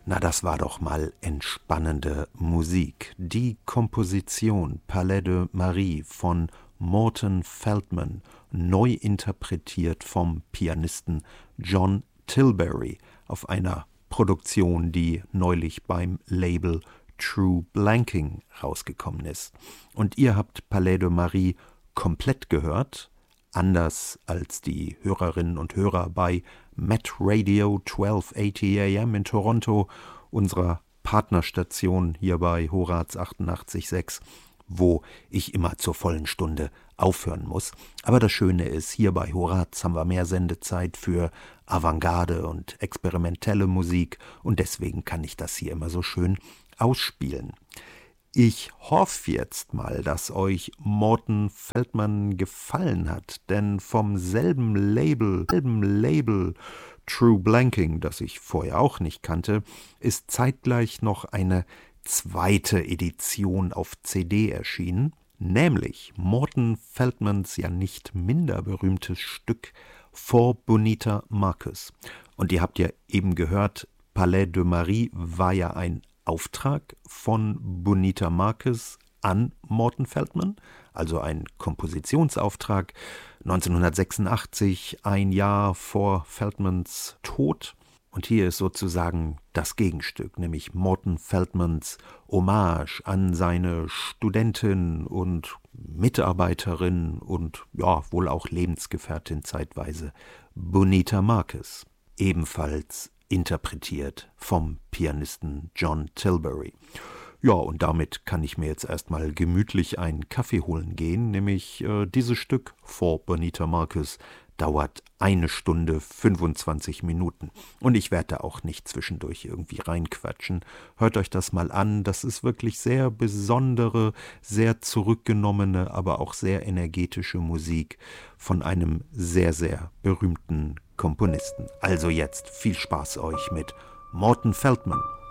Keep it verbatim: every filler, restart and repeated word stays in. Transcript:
Na, das war doch mal entspannende Musik. Die Komposition Palais de Marie von Morton Feldman, neu interpretiert vom Pianisten John Tilbury auf einer Produktion, die neulich beim Label True Blanking rausgekommen ist. Und ihr habt Palais de Marie komplett gehört, anders als die Hörerinnen und Hörer bei Met Radio zwölf achtzig A M in Toronto, unserer Partnerstation hier bei Horaz achtundachtzig Komma sechs, wo ich immer zur vollen Stunde aufhören muss. Aber das Schöne ist, hier bei Horaz haben wir mehr Sendezeit für Avantgarde und experimentelle Musik und deswegen kann ich das hier immer so schön ausspielen. Ich hoffe jetzt mal, dass euch Morton Feldman gefallen hat, denn vom selben Label, selben Label True Blanking, das ich vorher auch nicht kannte, ist zeitgleich noch eine zweite Edition auf C D erschienen, nämlich Morton Feldmans ja nicht minder berühmtes Stück For Bonita Marcus. Und ihr habt ja eben gehört, Palais de Marie war ja ein Auftrag von Bonita Marcus an Morton Feldman, also ein Kompositionsauftrag, neunzehnhundertsechsundachtzig, ein Jahr vor Feldmans Tod. Und hier ist sozusagen das Gegenstück, nämlich Morton Feldmans Hommage an seine Studentin und Mitarbeiterin und ja, wohl auch Lebensgefährtin zeitweise, Bonita Marcus, ebenfalls interpretiert vom Pianisten John Tilbury. Ja, und damit kann ich mir jetzt erstmal gemütlich einen Kaffee holen gehen, nämlich äh, dieses Stück For Bonita Marcus dauert eine Stunde fünfundzwanzig Minuten. Und ich werde da auch nicht zwischendurch irgendwie reinquatschen. Hört euch das mal an, das ist wirklich sehr besondere, sehr zurückgenommene, aber auch sehr energetische Musik von einem sehr, sehr berühmten Komponisten. Also jetzt viel Spaß euch mit Morton Feldman.